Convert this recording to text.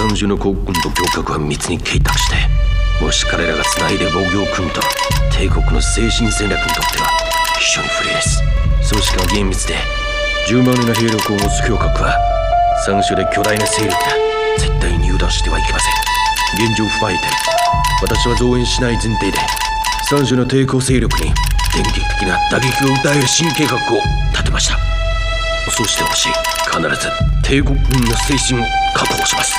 三種の国軍と行革は密に計画して、もし彼らがつないで防御を組むと帝国の精神戦略にとっては非常に不利です。組織が厳密で10万人の兵力を持つ行革は三種で巨大な勢力だ。絶対に油断してはいけません。現状を踏まえて私は増援しない前提で三種の抵抗勢力に電撃的な打撃を与える新計画を立てました。そうしてほしい。必ず帝国軍の精神を確保します。